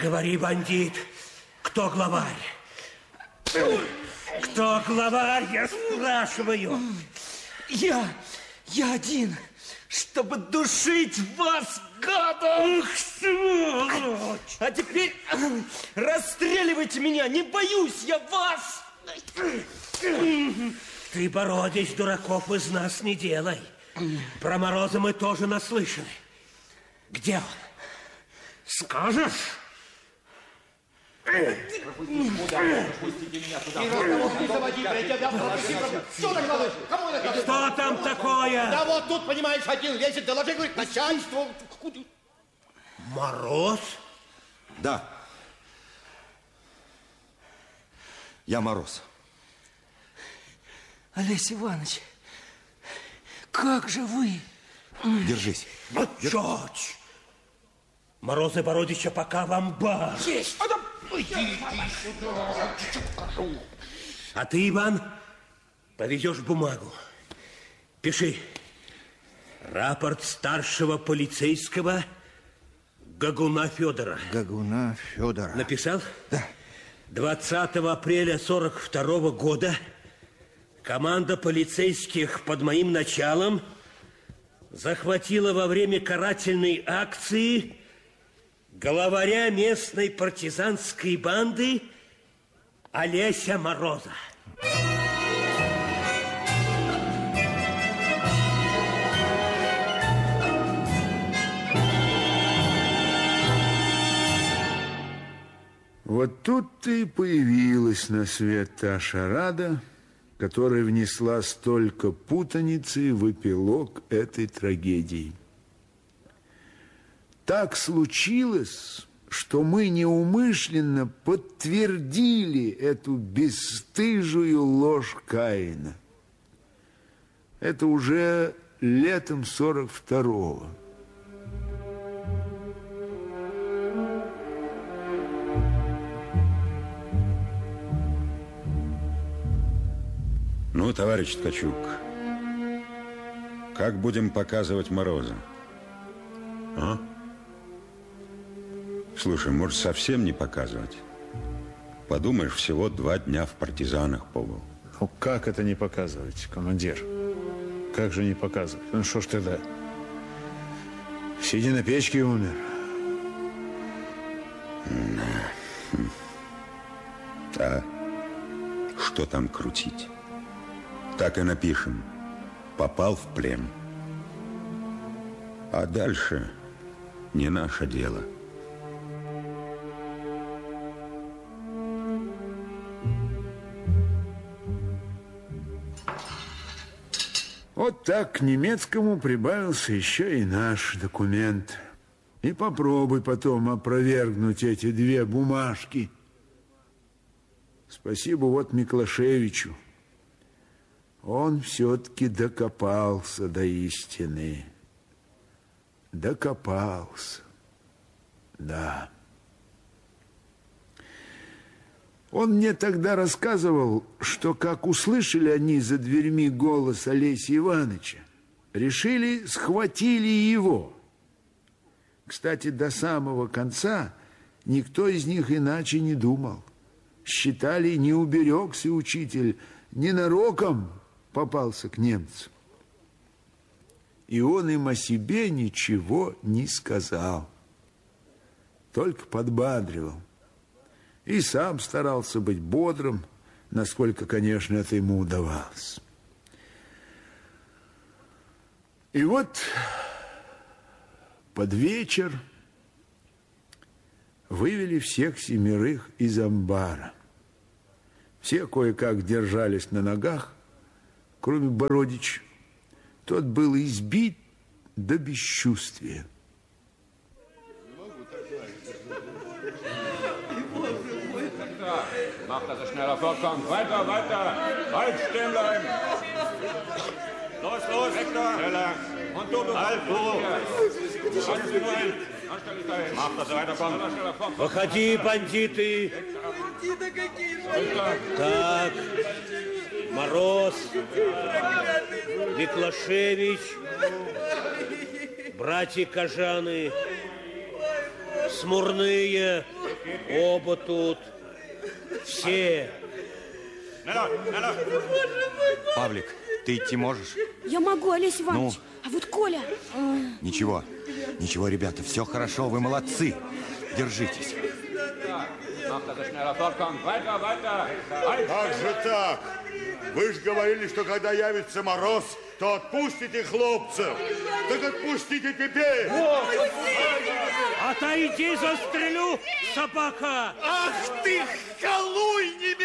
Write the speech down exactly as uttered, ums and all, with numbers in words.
Говори, бандит, кто главарь? Кто главарь, я спрашиваю? Я, я один, чтобы душить вас, гадов! Ух, сволочь! А теперь расстреливайте меня, не боюсь я вас! Ты, Бородич, дураков из нас не делай. Про Мороза мы тоже наслышаны. Где он? Скажешь? Что там такое? Да вот тут, понимаешь, один лезет, доложи, говорит, начальству. Мороз? Да. Я Мороз. Олесь Иванович, как же вы? Держись. Молчать! Мороза Бородича пока в амбар. Есть! А ты, Иван, повезешь бумагу. Пиши. Рапорт старшего полицейского Гагуна Федора. Гагуна Федора. Написал? Да. двадцатого апреля сорок второго года команда полицейских под моим началом захватила во время карательной акции главаря местной партизанской банды Олеся Мороза. Вот тут-то и появилась на свет та шарада, которая внесла столько путаницы в эпилог этой трагедии. Так случилось, что мы неумышленно подтвердили эту бесстыжую ложь Каина. Это уже летом сорок второго. Ну, товарищ Ткачук, как будем показывать Мороза? А? Слушай, может, совсем не показывать? Подумаешь, всего два дня в партизанах побыл. Ну, как это не показывать, командир? Как же не показывать? Ну, что ж тогда? Сидя на печке умер. А что там крутить? Так и напишем. Попал в плен. А дальше не наше дело. Вот так к немецкому прибавился еще и наш документ. И попробуй потом опровергнуть эти две бумажки. Спасибо вот Миклашевичу. Он все-таки докопался до истины. Докопался. Да. Он мне тогда рассказывал, что как услышали они за дверьми голос Олеся Ивановича, решили, схватили его. Кстати, до самого конца никто из них иначе не думал. Считали, не уберегся учитель, ненароком попался к немцам. И он им о себе ничего не сказал, только подбадривал. И сам старался быть бодрым, насколько, конечно, это ему удавалось. И вот под вечер вывели всех семерых из амбара. Все кое-как держались на ногах, кроме Бородича. Тот был избит до бесчувствия. Mach, dass er schneller fortkommt. Weiter, weiter. Halt, stehen bleiben. Los, los, Hector. Schneller. Und du, du. Halt, du. Lassen Sie nur hin. Anständig dahin. Mach, dass er weiterkommt. Schneller, schneller, Выходи, бандиты. Так, Мороз, Миклашевич, братья Кожаны, Смурные, Оба тут. Все. Павлик, ты идти можешь? Я могу, Олесь Иванович. Ну? А вот Коля... Ничего, ничего, ребята, все хорошо, вы молодцы. Держитесь. Как же так? Вы же говорили, что когда явится Мороз, то отпустите хлопцев. Так отпустите теперь. Отойди, застрелю, собака! Ах ты, халуй не